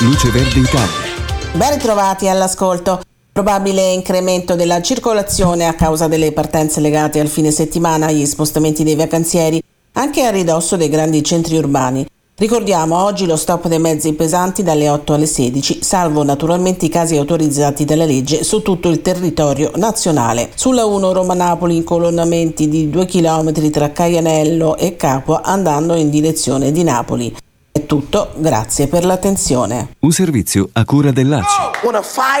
Luce Verde Italia. Ben ritrovati all'ascolto. Probabile incremento della circolazione a causa delle partenze legate al fine settimana e agli spostamenti dei vacanzieri, anche a ridosso dei grandi centri urbani. Ricordiamo oggi lo stop dei mezzi pesanti dalle 8 alle 16, salvo naturalmente i casi autorizzati dalla legge su tutto il territorio nazionale. Sulla 1 Roma-Napoli incolonnamenti di 2 km tra Caianello e Capua andando in direzione di Napoli. È tutto, grazie per l'attenzione. Un servizio a cura dell'ACI.